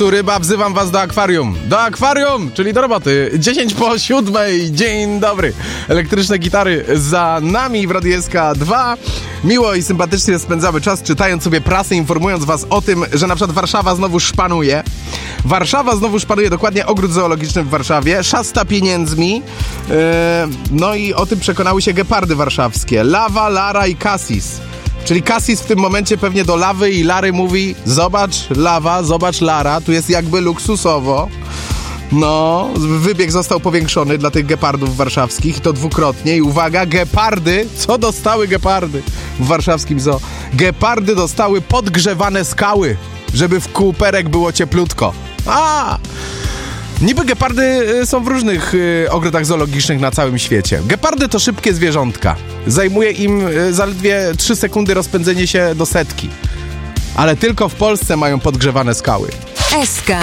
Ryba, wzywam was do akwarium. Do akwarium, czyli do roboty. 6:50. Dzień dobry. Elektryczne gitary za nami w Radiu SK2. Miło i sympatycznie spędzamy czas, czytając sobie prasę, informując was o tym, że na przykład Warszawa znowu szpanuje. Warszawa znowu szpanuje, dokładnie ogród zoologiczny w Warszawie. Szasta pieniędzmi. No i o tym przekonały się gepardy warszawskie. Lawa, Lara i Cassis. Czyli Cassis w tym momencie pewnie do Lawy i Lary mówi: zobacz Lawa, zobacz Lara, tu jest jakby luksusowo. No, wybieg został powiększony dla tych gepardów warszawskich, to dwukrotnie. I uwaga, gepardy, co dostały gepardy w warszawskim zoo? Gepardy dostały podgrzewane skały, żeby w kółperek było cieplutko. Niby gepardy są w różnych ogrodach zoologicznych na całym świecie. Gepardy to szybkie zwierzątka. Zajmuje im zaledwie 3 sekundy rozpędzenie się do setki. Ale tylko w Polsce mają podgrzewane skały. SK.